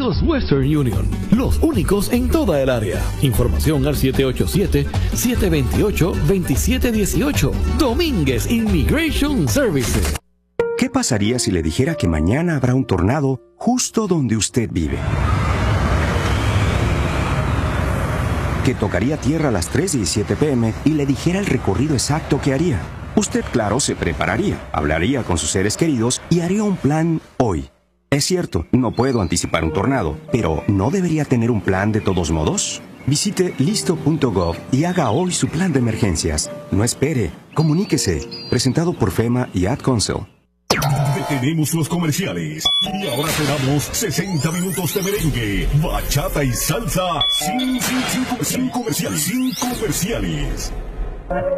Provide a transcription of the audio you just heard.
Envíos Western Union, los únicos en toda el área. Información al 787-728-2718. Domínguez Immigration Services. ¿Qué pasaría si le dijera que mañana habrá un tornado justo donde usted vive? Que tocaría tierra a las 3:17 p.m. y le dijera el recorrido exacto que haría. Usted, claro, se prepararía, hablaría con sus seres queridos y haría un plan hoy. Es cierto, no puedo anticipar un tornado, pero ¿no debería tener un plan de todos modos? Visite listo.gov y haga hoy su plan de emergencias. No espere, comuníquese. Presentado por FEMA y Ad Council. Detenemos los comerciales y ahora te damos 60 minutos de merengue, bachata y salsa sin comerciales.